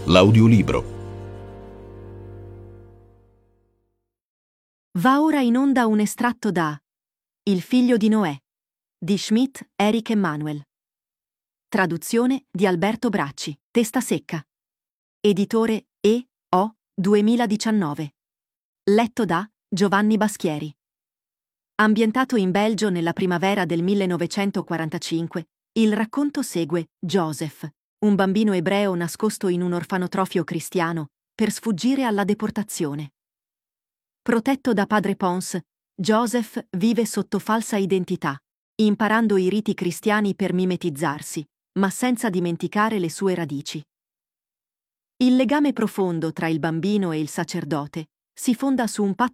L'audiolibro. Va ora in onda un estratto da Il figlio di Noè di Schmidt Erich Emanuel. Traduzione di Alberto Bracci. Testa secca. Editore E.O. 2019. Letto da Giovanni Baschieri. Ambientato in Belgio nella primavera del 1945, il racconto segue Joseph, un bambino ebreo nascosto in un orfanotrofio cristiano per sfuggire alla deportazione. Protetto da padre Pons, Joseph vive sotto falsa identità, imparando i riti cristiani per mimetizzarsi, ma senza dimenticare le sue radici. Il legame profondo tra il bambino e il sacerdote si fonda su un patto